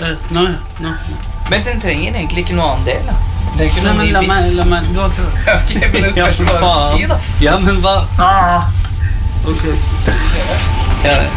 Nå. Men den trenger egentlig ikke noe annen del, da. Det er ikke Nei, noe men la meg, du har ikke... Ok, men det spørs hva du si, da. Ja, men hva? Ok. Ja, det.